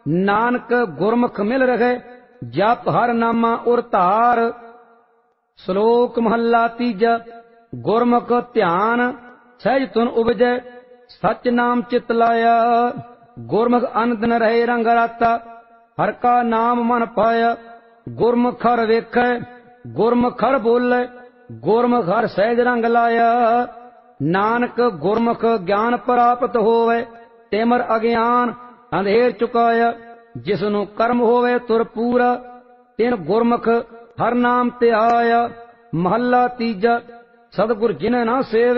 ਨਾਨਕ ਗੁਰਮੁਖ ਮਿਲ ਰਹੇ, ਜਪ ਹਰ ਨਾਮਾ ਉਰ ਧਾਰ। ਸ਼ਲੋਕ ਮਹੱਲਾ ਤੀਜਾ। ਗੁਰਮੁਖ ਧਿਆਨ ਸਹਿਜ ਤੁਨ ਉਪਜੈ, ਸਚ ਨਾਮ ਚਿਤ ਲਾਇਆ। ਗੁਰਮੁਖ ਅਨ ਦਿਨ ਰਹੇ ਰੰਗ ਰਾਤਾ, ਹਰ ਕਾ ਨਾਮ ਮਨ ਪਾਇਆ। ਗੁਰਮੁਖ ਹਰ ਵੇਖੈ, ਗੁਰਮੁਖ ਹਰ ਬੋਲੇ, ਗੁਰਮੁਖ ਹਰ ਸਹਿਜ ਰੰਗ ਲਾਇਆ। ਨਾਨਕ ਗੁਰਮੁਖ ਗਿਆਨ ਪ੍ਰਾਪਤ ਹੋਵੇ, ਤਿਮਰ ਅਗਿਆਨ ਅੰਧੇਰ ਚੁਕਾਇਆ। ਜਿਸ ਨੂੰ ਕਰਮ ਹੋਵੇ ਤੁਰ ਪੂਰਾ, ਤਿਨ ਗੁਰਮੁਖ ਹਰ ਨਾਮ ਧਿਆਇਆ। ਮਹੱਲਾ ਤੀਜਾ। ਸਤਿਗੁਰ ਜਿਨੈ ਨਾ ਸੇਵ